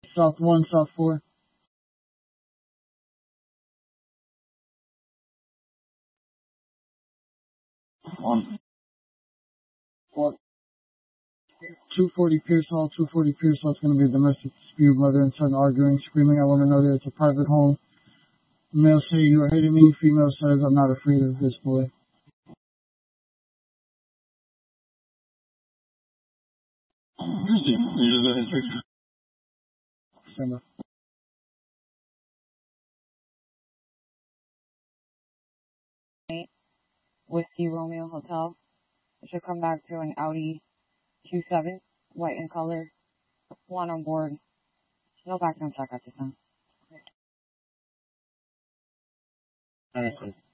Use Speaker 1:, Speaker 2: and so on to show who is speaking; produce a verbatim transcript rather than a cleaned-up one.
Speaker 1: South one, South four. One. What? two forty Pierce Hall, two forty Pierce Hall. It's going to be a domestic dispute. Mother and son arguing, screaming. I want to know that it's a private home. Male say, you are hitting me. Female says, I'm not afraid of this boy. Stand up.
Speaker 2: Whiskey Romeo Hotel. It should come back to an Audi Q seven, white in color. One on board. No background check at this time.
Speaker 1: All right,